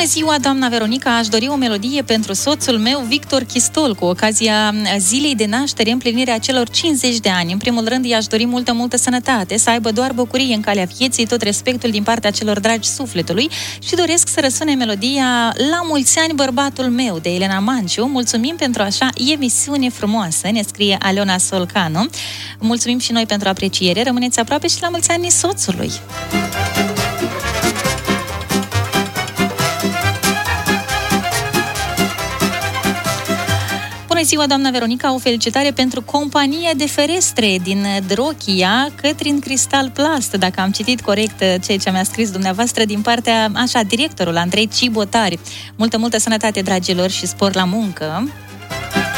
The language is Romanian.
Bună ziua, doamna Veronica, aș dori o melodie pentru soțul meu, Victor Chistol, cu ocazia zilei de naștere, împlinirea celor 50 de ani. În primul rând, i-aș dori multă sănătate, să aibă doar bucurie în calea vieții, tot respectul din partea celor dragi sufletului și doresc să răsune melodia La mulți ani, bărbatul meu, de Elena Manciu. Mulțumim pentru așa emisiune frumoasă, ne scrie Aleona Solcanu. Mulțumim și noi pentru apreciere, rămâneți aproape și la mulți ani soțului. Bună ziua, doamna Veronica, o felicitare pentru compania de ferestre din Drochia, Cătrin Cristal Plast, dacă am citit corect ceea ce mi-a scris dumneavoastră din partea, directorul Andrei Cibotari. Multă sănătate, dragilor, și spor la muncă.